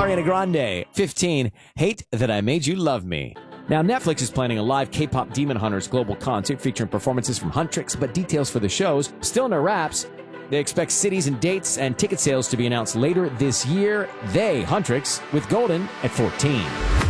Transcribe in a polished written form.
Ariana Grande. 15, Hate That I Made You Love Me. Now, Netflix is planning a live K-pop Demon Hunters global concert featuring performances from Huntrix, but details for the shows still in their wraps. They expect cities and dates and ticket sales to be announced later this year. They, Huntrix, with Golden at 14.